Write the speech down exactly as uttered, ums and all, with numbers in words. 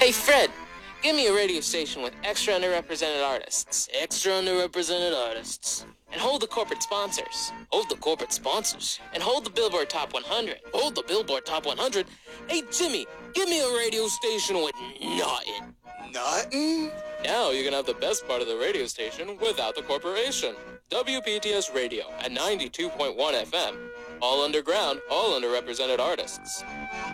Hey, Fred, give me a radio station with extra underrepresented artists. Extra underrepresented artists. And hold the corporate sponsors. Hold the corporate sponsors. And hold the Billboard Top one hundred. Hold the Billboard Top one hundred. Hey, Jimmy, give me a radio station with nothing. Nothing? Now you can have the best part of the radio station without the corporation. W P T S Radio at ninety-two point one F M. All underground, all underrepresented artists.